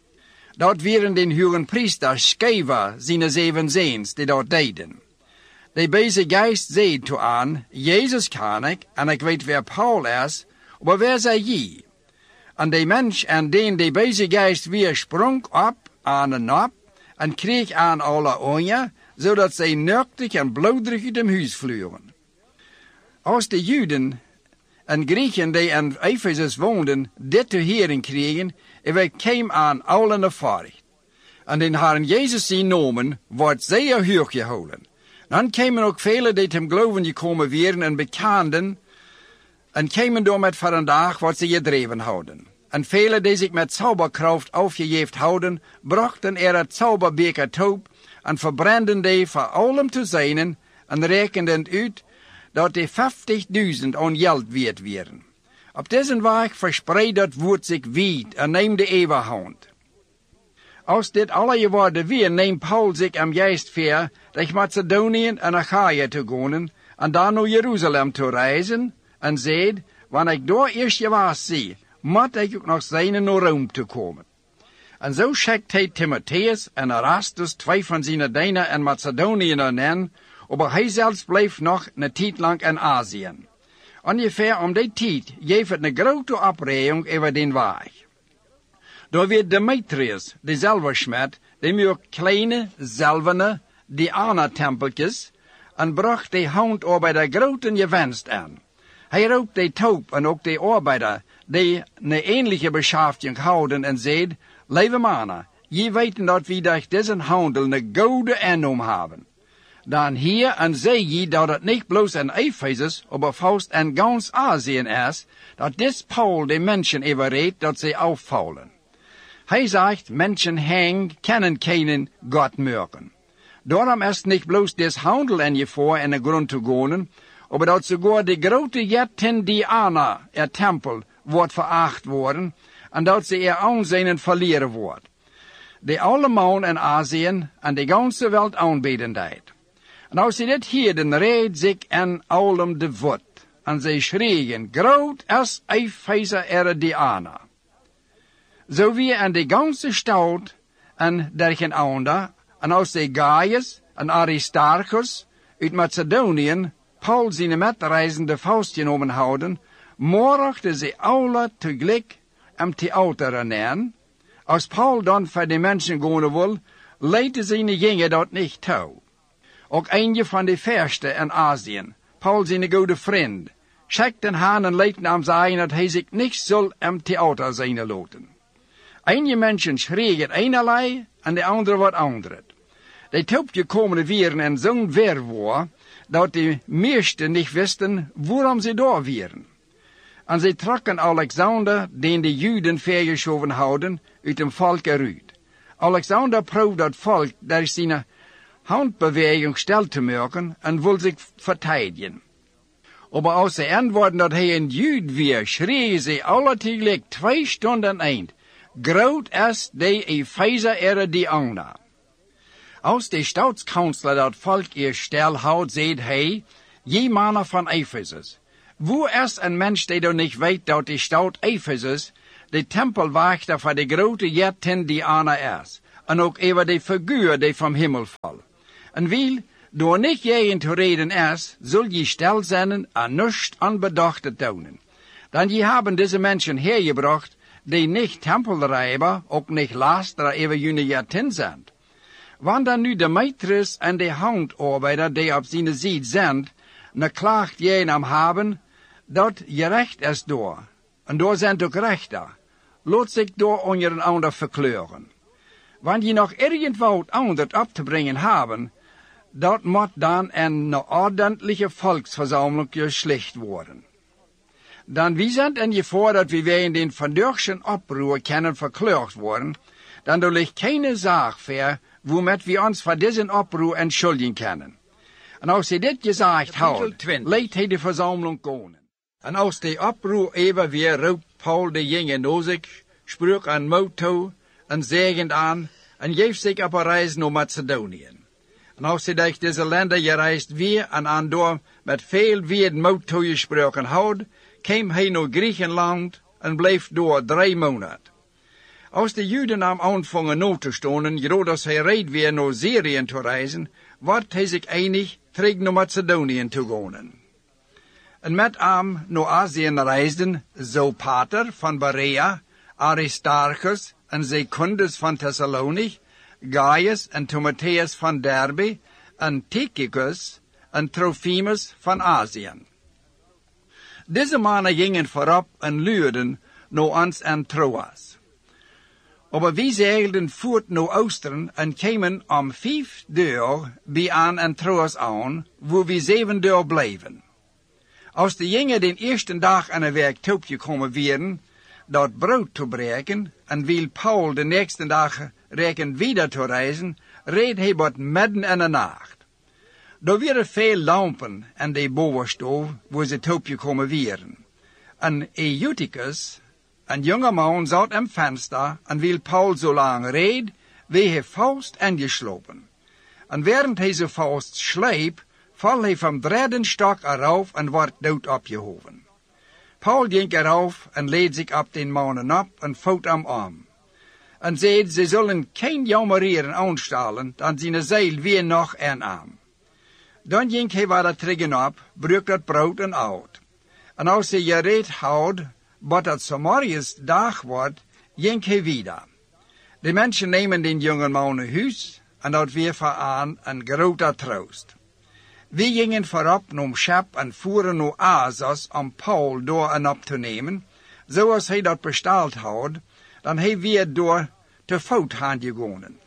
Dat waren den hoge priester Sceva zijn zeven zeens die dat deden. De deze geest zei toe aan, Jezus kan ik, en ik weet wie Paul is, maar waar zij je? En de mens en den de deze geest weer sprong op aan en op, en kreeg aan alle ogen, zodat zij nuchtig en bloederig uit hem huis vlogen. Als de Juden en Grieken die in Ephesus woonden, dit te horen kregen, en kwam aan alle naar voren. En den Herren Jezus zijn nomen wordt zeer hoog gehouden. Dan kwamen ook velen die hem geloven gekomen waren en bekenden, en kwamen door met vandaag wat ze gedreven hadden. En velen die zich met zauberkracht aufgegeven houden, brachten er het zauberbeker toe, en verbrandden die voor allem te zijnen, en rekenden uit, dat die vijftigduizend aan geld waard waren. Op deze weg verspreidt dat woord zich wijd en neemt de eeuwigheid. Als dit alle geworden weer, neemt Paul zich am geest voor, naar Macedonië en Achaia te gaan, en dan naar Jeruzalem te reizen, en zei, wanneer ik daar eerst gewaast zie, moet ik ook nog zijn naar Rome te komen. En zo schickt hij Timotheus en Erastus, twee van zijn dienaren in Macedonië aan, maar hij zelfs bleef nog een tijd lang in Azië. Ongeveer om die tijd geeft het een grote opreiing over den weg. Daar werd Demetrius, de zilversmid, die maakt kleine, zilverne, Diana-tempeltjes, en bracht de handarbeider grote gewenst aan. Hij rook de taub en ook de arbeider, die een ähnliche beschafting houden en zei, lieve mannen, je weten dat we durch deze handel een goede aannom hebben. Dan hier en zei je dat het niet bloos in Ephesus, maar vast in gans Azië is, dat dit Paul de mensen even redt dat ze aufvallen. Hij zegt, mensen hang kennen keinen God merken. Daarom is niet bloos des handel in je voor in de grond te gaan, maar dat sogar de grote jättin Diana, er tempel, wordt veracht worden, en dat ze er aanzien verliezen wordt. Die allemaal in Azië en de ganze wereld aanbeden deed. En als ze dit hielden, reed zich in allem de woord, en ze schreeuwen, groot is Epheser er Diana. Zo wie in de ganze stad en dergelijke ander, en als de Gaius en Aristarchus uit Macedonië, Paul zijn metreizende faust genomen houden, mochten ze alle tegelijk am theater ernähren. Als Paul dan voor de mensen gaan wil, leidde zijn jongen dat niet toe. Ook een van de verste in Azië, Paul zijn goede vriend, schikten han en leidden hem zeggen dat hij zich niet zal am theater zijn laten. Einige mensen schreeuwen einerlei en de andere wat andere. De toepje komen weer en zo'n weerwoord, dat de meesten niet wisten waarom ze daar waren. En ze trokken Alexander, den de Juden vergeschoven houden, uit hem volk eruit. Alexander proefde dat volk door zijn handbeweging stil te maken en wil zich verteidigen. Maar als ze antwoorden dat hij een Jude weer, schreeuwen ze alle tegelijk twee stunden eind. Groot is de Epheser er Diana. Als de staatskansler dat volk eerst stel houdt, zegt hij, je mannen van Ephesus, wo is een mens die dan niet weet dat de stad Ephesus de tempelwachter van de grote Jettin die Anna is, en ook even de figuur die van hemel valt. En wil, door niet je te reden is, zul je stil zijn en niets onbedacht te doen. Dan je hebben deze mensen hergebracht, die niet tempelrijber, ook niet laster over jullie Jettin zijn. Want dan nu de meesters en de handarbeider die op zijn zijde zijn, ne klaagt je hem hebben, dat je recht is door. En door zijn ook rechter. Laat zich door onder een ander verkleuren. Want je nog irgendwoud anders op te brengen hebben, dat moet dan een ordentliche volksverzameling geslecht worden. Dan wie zijn en je voor dat we in den verdurchten oproer kunnen verkleurd worden, dan er ligt keine zaak voor, waarmee we ons voor deze oproer entschuldigen kunnen. En als hij dit gezegd houdt, leidt hij de verzameling komen. En als de oproer even weer roept Paul de jongen naar zich, sprak een moed toe, en zegend aan, en geeft zich op een reis naar Macedonië. En als hij durch deze landen gereisd weer en aan door met veel weer moed toegesproken houdt, kwam hij naar Griekenland en bleef door drie maanden. Als de Juden hem aanvangen na te stonden, zodat hij reed weer naar Syrië te reizen, wordt hij zich einig terug naar Macedonië te gaan. En met hem naar Azië reisden, zo Pater van Berea, Aristarchus en Secundus van Thessalonich, Gaius en Timotheus van Derbe, en Tychicus en Trophimus van Azië. Deze mannen gingen voorop en luurden naar ons en Troas. Maar wij zeilden voort naar Oosteren en kwamen om vijf dagen bij aan en Troas aan, waar we zeven dagen bleven. Als de jongen den eerste dag aan het werk toegekomen waren, dat brood te breken, en wil Paul de nächste dag reken wieder te reizen, reed hij wat midden in de nacht. Er waren veel lampen en de bovenstoof, waar ze toegekomen waren. En Eutychus, een jonge man, zat am venster en wil Paul zo lang reed, wie hij vast ingeslopen. En während hij zo vast sleep, val hij van derde stok eraf en wordt dood opgehoven. Paul ging eraf en leed zich op den mannen op en voet hem aan. En zei, ze zullen geen jammerieren aanstellen, dan zijn zeil weer nog en aan. Dan ging hij weer terug op, brak dat brood en uit. En als hij gereed houdt, wat het Samarië's dag wordt, ging hij weer. De mensen nemen den jongen man naar huis, en dat weer voor aan een grote troost. We gingen voorop naar schip en voeren naar Assos om Paul door en op te nemen, zoals hij dat besteld had, dan hij weer door te voet gaan gegaan.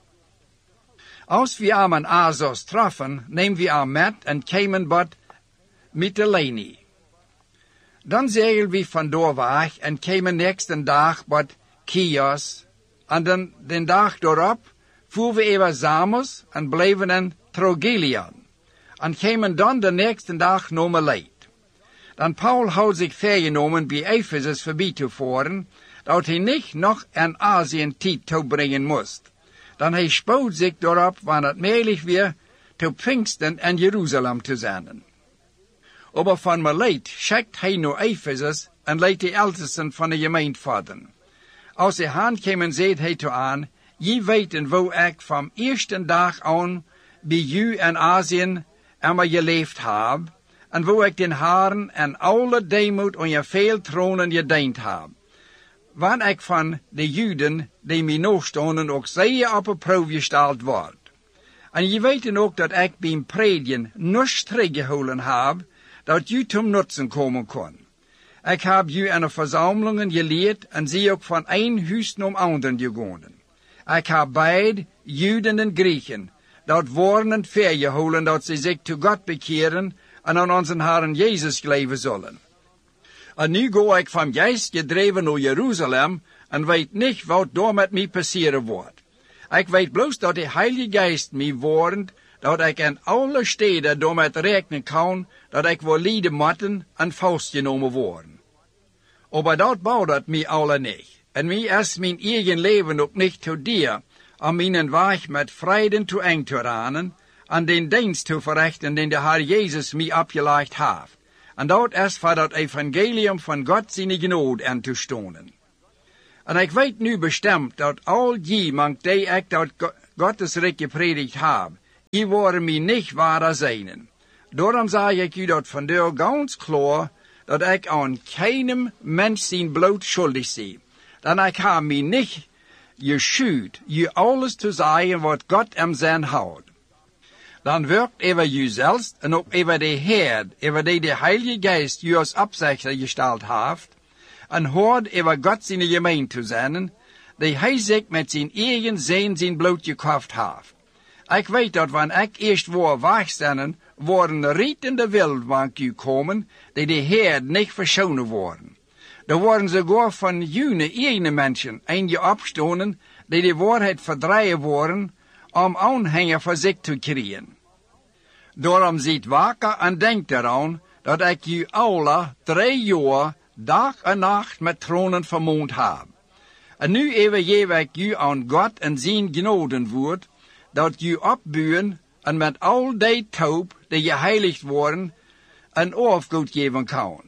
Als we hem in Assos troffen, nemen we hem met en kwamen wat Mytilene. Dan zeilen we vandoor weg en kwamen nächsten dag wat Chios, en dan den dag daarop voeren we even Samos en bleven in Trogilion. En kwamen dan de nächste dag naar Milet. Dan Paul had zich vergenomen bij Ephesus voorbij te voeren, dat hij niet nog in Azië tijd toebrengen moest. Dan hij spoot zich daarop, wanneer het mogelijk weer, te Pfingsten in Jeruzalem te zenden. Maar van Milet schikt hij naar Ephesus en leidt de ältesten van de gemeente vaden. Als hij aankwam, zei hij te aan, je weten wo ik van eerste dag aan bij u in Azië immer geleefd heb, en wo ik den Herren en alle deemoed en je veel tronen gediend heb. Want ik van de Juden, die mij nastonden, ook zeer op een proef gesteld word. En je weten ook dat ik bij predigen niets teruggehouden heb, dat u zum nutzen komen kon. Ik heb u in de verzamelingen geleerd en zie ook van een huis naar anderen gegaan. Ik heb beide, Juden en Grieken, dat woorden vergehouden dat ze zich tot God bekeren en aan onze Herren Jezus geloven zullen. En nu ga ik van geest gedreven naar Jeruzalem en weet niet wat door met mij passeren wordt. Ik weet bloos dat de Heilige Geest mij woordt, dat ik in alle steden door met rekenen kan, dat ik wil lijden moeten en vastgenomen worden. Maar dat bouwt mij alle niet. En mij is mijn eigen leven ook niet tot dir, om mijn weg met vreden toe eind te ranen, en den dienst te verrichten den de Heer Jezus mij opgelegd heeft. En dat is voor dat evangelium van God zijn genade aan te stonen. En ik weet nu bestemd dat al iemand die ik dat Gottes rijk gepredikt heb, die worden mij niet waar zijn. Daarom zeg ik u dat vandaag ganz klaar, dat ik aan keinem mens zijn bloed schuldig zie. Dan ik heb mij niet geschuwd, je alles te zeggen wat God hem zijn houdt. Dan werkt over jezelf en ook over de Heer, over die de Heilige Geest je als opzichter gesteld heeft, en hoort over God zijn gemeente zijn, die hij zich met zijn eigen zijn zijn bloed gekocht heeft. Ik weet dat wanneer ik eerst voor wegstellen, worden rietende wildwank komen, die de Heer niet verschonen worden. Er worden sogar van june eigen mensen eentje opstonen, die de waarheid verdrijven worden, om aanhanger voor zich te krijgen. Daarom ziet wakker en denk eraan, dat ik u alle drie jaar, dag en nacht met tronen vermoond heb. En nu even geef ik u aan God en zijn genodenwoord, dat u opbuwen en met al die taub, die geheiligd worden, een overgoed geven kan.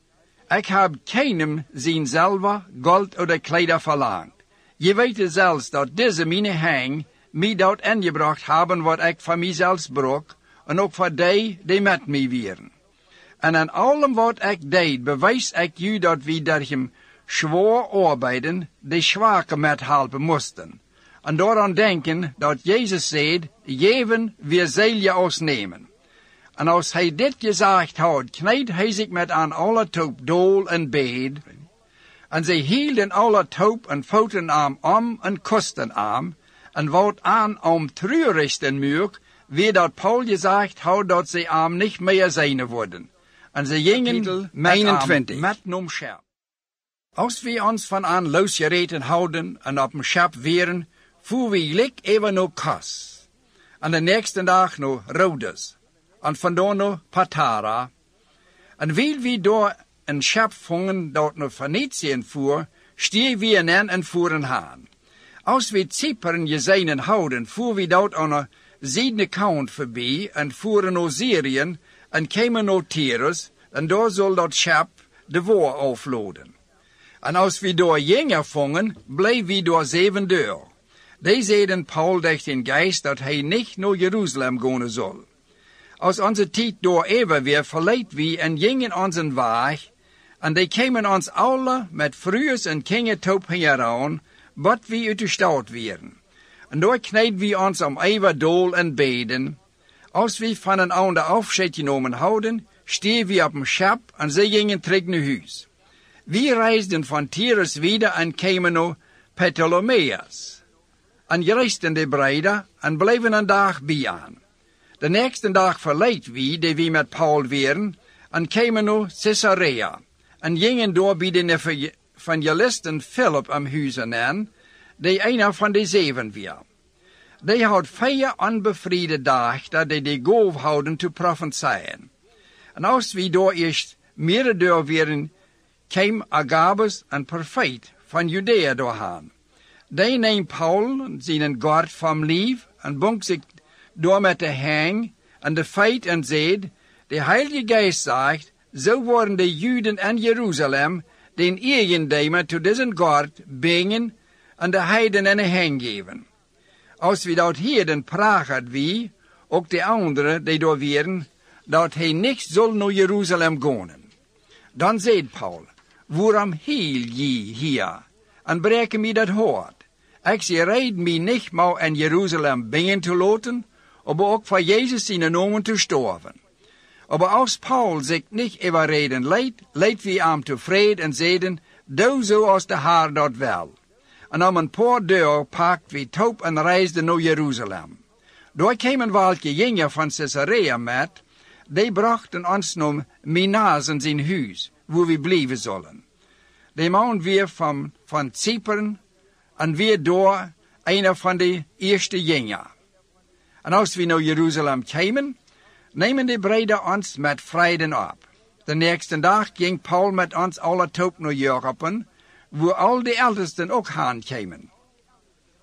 Ik heb keinem zijn zelf gold of kleider verlangt. Je weet zelfs dat deze mijn hang mij dat ingebracht hebben wat ik van mijzelf brok, en ook voor die die met mij wieren. En aan allem wat ik deed, bewijs ik u dat we dergem zwaar arbeiden, die zwakke met helpen moesten. En daaraan denken dat Jezus zei, geven, we zal je ons nemen. En als hij dit gezegd had, kneed hij zich met aan alle taub dool en beed. En zij hielden alle taub en voeten aan om en kusten aan, en wat aan om treurichten muur, wie dat Paul gezegd had dat zij am niet meer zijn worden. En ze gingen met eenentwintig met nom schap. Als we ons van aan losgereten houden en op een schap weren, voer we lik even naar Kos. En de nächste dag naar Rhodes. En vandaar naar Patara. En wil we door een schap vangen dat naar Venetië voer, stier we in en voeren haan. Als we Cypern gezien houden, voer we dat aan de zijdende kant voorbij en voeren naar Syrië en kwamen naar Tyrus, en daar zal dat schap de woor afloden. En als we door jenger vangen, bleef we door zeven deur. Die zeiden Paul durch den Geist dat hij niet naar Jeruzalem gaan zal. Als onze tijd door even weer verleid we en gingen onze weg, en die kwamen ons alle met frues en kingetop hieraan, wat we uit de stad werden. En daar kneed we ons om even dool en beden. Als we van een ander afscheid genomen houden, stien we op een schap en ze gingen terug naar huis. We reisden van Tyrus wieder en kwamen naar Ptolemais. En reisden de breder en bleven een dag bij aan. De nächste dag verleid we, die we met Paul waren, en kwamen naar Caesarea. En gingen door bij de evangelisten Philip am huizen aan, die een van de zeven was. Die had vier onbevriede dagen dat die de goof houden te profetieën. En als we door eerst meerdere door waren, kwam Agabus een profeet van Judea doorheen. Die neemt Paul zijn gord van lief en bonk zich door met de hang en de feit en zeid, de Heilige Geest zegt, zo worden de Juden in Jeruzalem den eigendemer te deze gord brengen en de heiden in de hang geven. Als we dat hier dan pragen wie, ook de anderen die door waren, dat hij niet zal naar Jeruzalem gaan. Dan zei Paul, waarom hiel je hier en breken me dat hoort? Ik zie red me niet maar in Jeruzalem brengen te laten, maar ook voor Jezus zijn namen te sterven. Maar als Paul zich niet overreden leidt, leidt we hem tevreden en zeiden, doe zoals de Heer dat wil. En om een paar dagen pakt we top en reisden naar Jeruzalem. Daar kwamen welke jongen van Caesarea met, die brachten ons naar Minas in zijn huis, waar we blijven zullen. Die man weer van, van Cypern, en weer door een van de eerste jongen. En als we naar Jeruzalem kwamen, nemen de breder ons met vreden op. De nächste dag ging Paul met ons alle top naar Europa, waar al de ältesten ook heen kwamen.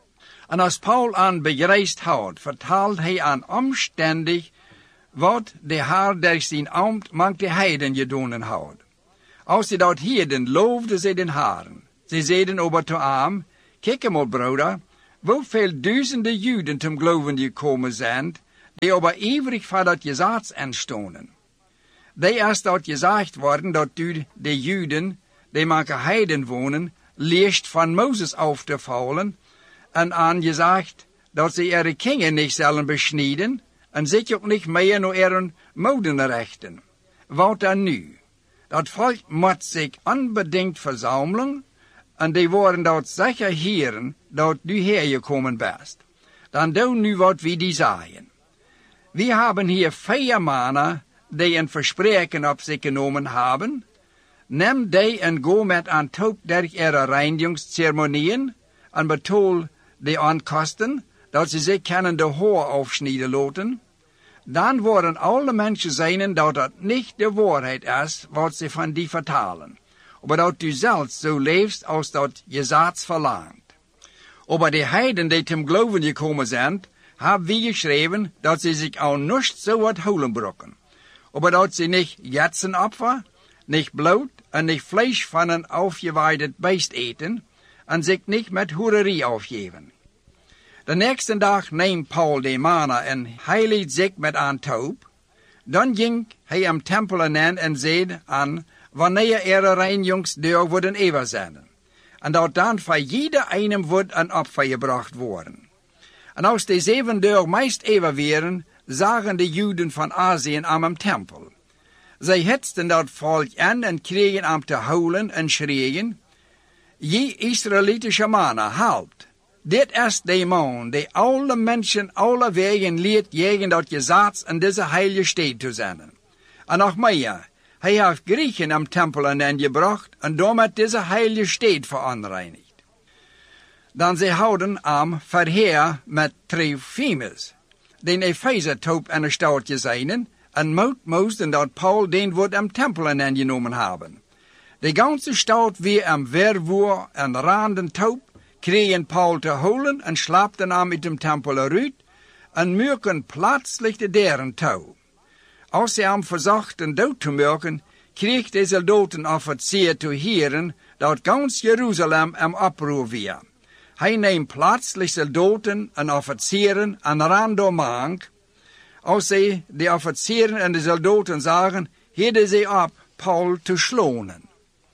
En als Paul aan begreist houdt, vertaalt hij aan omstandig wat de Heer durch zijn ambt mank de heiden gedaan houdt. Als ze dat hielden, loofden ze den Heeren. Ze zeiden over te hem, kijk eenmaal, broeder, hoeveel duizenden Juden zum geloven gekomen zijn, die aber ivrig voor dat gezag aanstonden. Die is dat gezegd worden dat u de Juden, die maken heiden wonen, leest van Mozes af te vallen, en aangezegd dat ze ihre Kinder niet zullen besnijden, en zich ook niet meer naar ihren moden rechten. Wat dan nu? Dat volk moet zich unbedingt verzamelen, en die worden dat zeker heren, dat du hergekomen bent. Dan doe nu wat we die zeggen. We hebben hier vier mannen die een verspreken op zich genomen hebben. Neem die en go met aan top der ihre reinigingsceremonieën en betaal de aankosten, dat ze zich kunnen de haar afsnijden laten. Dan worden alle mensen zijn dat het niet de waarheid is wat ze van die vertalen, maar dat u zelfs zo leeft als dat gezag verlangt. Over de heiden die zum geloven gekomen zijn, hebben we geschreven dat ze zich al niet zo wat holen brokken, maar dat ze niet jetsenopfer, niet bloed en niet vlees van een aufgeweidet beest eten en zich niet met hoererie afgeven. De nächste dag neemt Paul de mannen en heiligt zich met aan taub. Dan ging hij am tempel aan en zei aan wanneer ihre reinigingsdag worden overzenden. En dat dan voor jeder einem wordt een opfer gebracht worden. En als de zeven dagen meest even waren, zagen de Juden van Azië aan am tempel. Zij hetsten dat volk aan en kregen am te huilen en schreeuwen, je Israëlitische mannen, halt! Dit is de man die alle mensen alle wegen leert tegen dat gezag in deze heilige stad te zenden. En nog meer, hij heeft Grieken am tempel aan gebracht en daarmee deze heilige stad veronreinigd. Dan ze houden am verheer met Trophimus, den Epheser toop en de stad gezien, en moed moesten dat Paul den woord am tempel aan genomen hebben. De ganze stad weer am verwoer en randen toop, kregen Paul te holen en slaapten aan met dem tempel eruit en mürken plötzlich de deren touw. Als ze hem verzochten dood te mürken, kreeg de soldaten officier te heren dat ganz Jeruzalem am oproer weer. Hij neemt plötzlich soldaten en officieren en rando mank. Als ze de officieren en de soldaten zagen, hielden ze op Paul te slonen.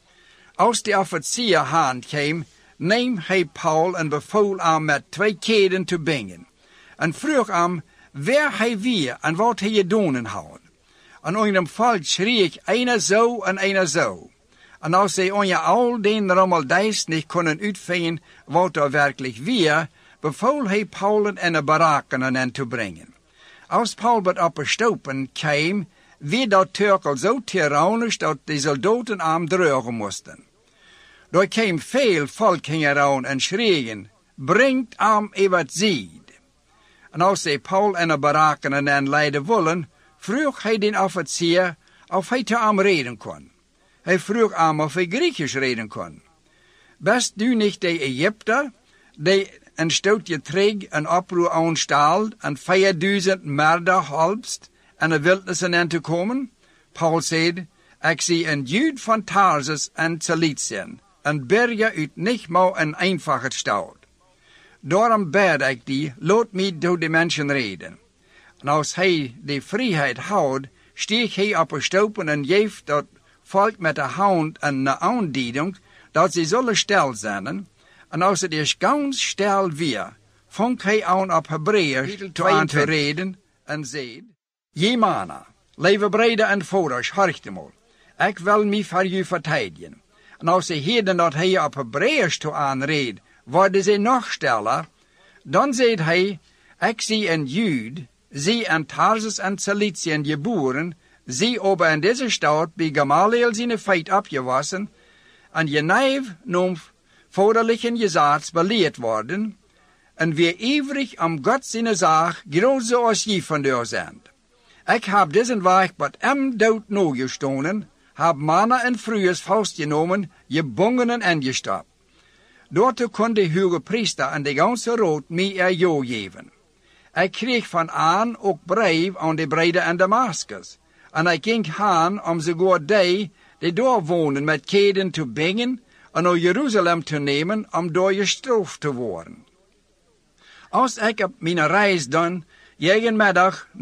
Als de officier hand kwam, neem hij Paul en bevoel hem met twee keden te brengen. En vroeg hem waar hij weer en wat hij gedaan had. En onder hem volk schreef ik einer zo en einer zo. En als zij onder al den rommeldijs niet konden uitvinden wat er werkelijk weer, bevoel hij Paul en de baraken en te brengen. Als Paul wat opgestopen kwam, werd dat turkel zo tyrannisch dat de soldaten hem drogen moesten. Daar kwam veel volk heen en schreeuwen, brengt hem even zied. En als zij Paul en de baraken en leiden willen, vroeg hij den officier of hij te hem reden kon. Hij vroeg hem of hij Griechisch reden kon. Best du niet de Egypter, die een stootje terug een oproer aanstelt en vierduizend merder halbst en de wildnissen aan te komen? Paul zei, ik zie een Jude van Tarsus en Ciliciën, en berge uit niet maar een eenvoudige stad. Daarom bid ik die, laat mij door de mensen reden. En als hij de vrijheid houdt, steeg hij op een stopen en geeft dat volk met de hand een aandieding, dat ze zullen stil zijn. En als het is ganz stil weer, vangt hij aan op Hebreeërs aan te reden en zei, je mannen, leven brede en vouders, harchtemol, ik wil mij voor u verteidigen. En als ze hielden dat hij op Hebreeërs toe aanreed, worden ze nog stiller. Dan zei hij, ik zie een Jude, zie in Tarsus en Ciliciën geboren, zie over in deze stad bij Gamaliel zijn feit opgewassen, en je neef noem vaderlichen gezaats beleerd worden, en weer ivrig om God zijn zaak, groot zoals je vandaar zijn. Ik heb deze weg wat hem dood nogestonen, heb mannen en vrouwen vastgenomen, gebongenen en gestapt. Daartoe kon de hoge priester en de ganse rood mij er ja geven. Ik kreeg van aan ook brief aan de breiden in Damascus. En ik ging heen om sogar die die daar wonen met keden te bingen en naar Jeruzalem te nemen om daar gestraft te worden. Als ik op mijn reis dan, jeden middag